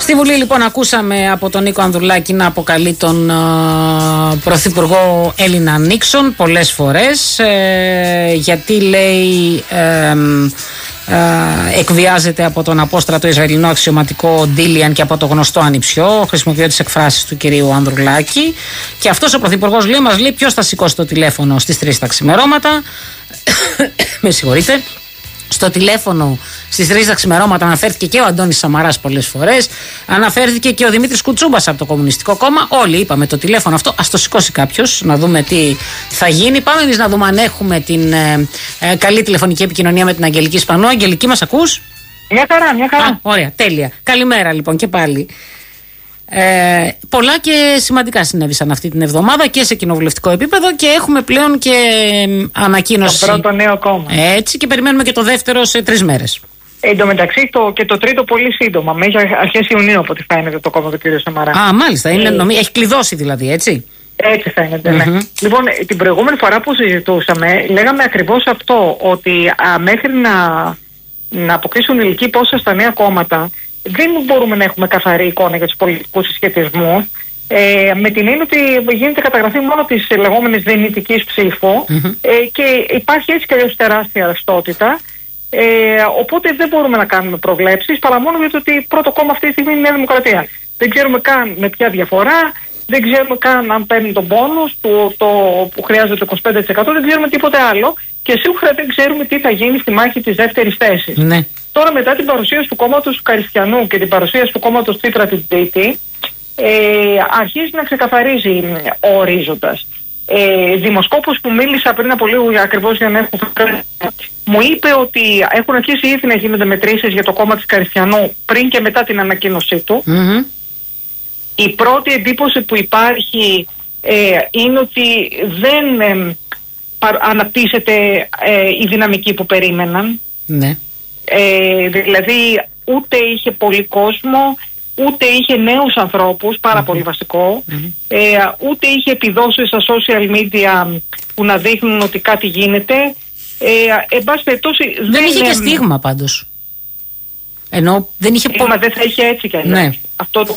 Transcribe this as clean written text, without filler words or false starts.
Στη Βουλή λοιπόν ακούσαμε από τον Νίκο Ανδρουλάκη να αποκαλεί τον Πρωθυπουργό Έλληνα Νίξον πολλές φορές, γιατί λέει εκβιάζεται από τον απόστρατο Ισραηλινό αξιωματικό Ντίλιαν και από το γνωστό ανιψιό. Χρησιμοποιώ τις εκφράσεις του κυρίου Ανδρουλάκη. Και αυτός ο Πρωθυπουργός λέει, μας λέει ποιος θα σηκώσει το τηλέφωνο στις 3 τα ξημερώματα. Με συγχωρείτε. Στο τηλέφωνο στις 3 τα ξημερώματα αναφέρθηκε και ο Αντώνης Σαμαράς πολλές φορές. Αναφέρθηκε και ο Δημήτρης Κουτσούμπας από το Κομμουνιστικό Κόμμα. Όλοι είπαμε το τηλέφωνο αυτό. Ας το σηκώσει κάποιος να δούμε τι θα γίνει. Πάμε εμείς να δούμε αν έχουμε την καλή τηλεφωνική επικοινωνία με την Αγγελική Σπανό. Αγγελική, μας ακούς? Μια χαρά. Ωραία, τέλεια. Καλημέρα λοιπόν και πάλι. Πολλά και σημαντικά συνέβησαν αυτή την εβδομάδα και σε κοινοβουλευτικό επίπεδο και έχουμε πλέον και ανακοίνωση. Το πρώτο νέο κόμμα. Έτσι, και περιμένουμε και το δεύτερο σε 3 μέρες. Εν τω μεταξύ και το τρίτο πολύ σύντομα, μέχρι αρχές Ιουνίου από ό,τι φαίνεται το κόμμα του κ. Σαμαρά. Μάλιστα, έχει κλειδώσει δηλαδή, έτσι. Έτσι φαίνεται, ναι. Λοιπόν, την προηγούμενη φορά που συζητούσαμε, λέγαμε ακριβώς αυτό, ότι μέχρι να αποκτήσουν ηλική πόσα στα νέα κόμματα, δεν μπορούμε να έχουμε καθαρή εικόνα για τους πολιτικούς συσχετισμούς, με την έννοια ότι γίνεται καταγραφή μόνο της λεγόμενης δυνητικής ψήφου, και υπάρχει έτσι και αλλιώς τεράστια ρευστότητα, οπότε δεν μπορούμε να κάνουμε προβλέψεις παρά μόνο για το ότι πρώτο κόμμα αυτή τη στιγμή είναι η Νέα Δημοκρατία. Δεν ξέρουμε καν με ποια διαφορά, δεν ξέρουμε καν αν παίρνει τον πόνους που χρειάζεται το 25%, δεν ξέρουμε τίποτε άλλο και σίγουρα δεν ξέρουμε τι θα γίνει στη μάχη της δεύτερης θέσης. Ναι. Τώρα μετά την παρουσίαση του κόμματος του Καριστιανού και την παρουσίαση του κόμματος Τσίπρα την Τρίτη, αρχίζει να ξεκαθαρίζει ο ορίζοντας. Δημοσκόπος που μίλησα πριν από λίγο ακριβώς για να έχω μου είπε ότι έχουν αρχίσει ήδη να γίνονται μετρήσεις για το κόμμα της Καριστιανού πριν και μετά την ανακοίνωσή του. Η πρώτη εντύπωση που υπάρχει είναι ότι δεν αναπτύσσεται η δυναμική που περίμεναν. Ναι. Δηλαδή ούτε είχε πολύ κόσμο, ούτε είχε νέους ανθρώπους, πάρα πολύ βασικό, ούτε είχε επιδόσεις στα social media που να δείχνουν ότι κάτι γίνεται. Εν πάση περιπτώσει δεν είχε και στίγμα πάντως. Ενώ δεν είχε δεν θα είχε έτσι κι αλλιώς. Ναι. Αυτό το